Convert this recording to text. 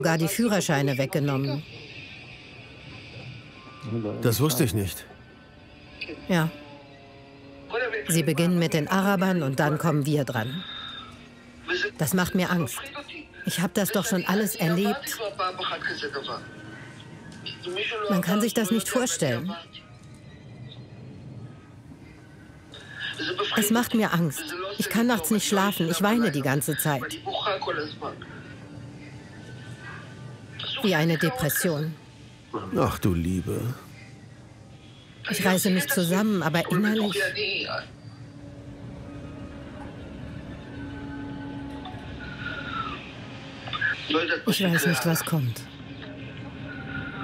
sogar die Führerscheine weggenommen. Das wusste ich nicht. Ja. Sie beginnen mit den Arabern und dann kommen wir dran. Das macht mir Angst. Ich habe das doch schon alles erlebt. Man kann sich das nicht vorstellen. Es macht mir Angst. Ich kann nachts nicht schlafen. Ich weine die ganze Zeit. Wie eine Depression. Ach du Liebe. Ich reiße mich zusammen, aber innerlich... Ich weiß nicht, was kommt.